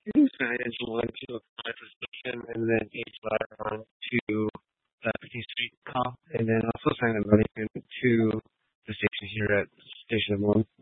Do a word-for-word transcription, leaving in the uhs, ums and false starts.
Signage one to apply for station, and then H ladder one to uh, fifteenth Street comp, and then also sign a Burlington to the station here at Station one.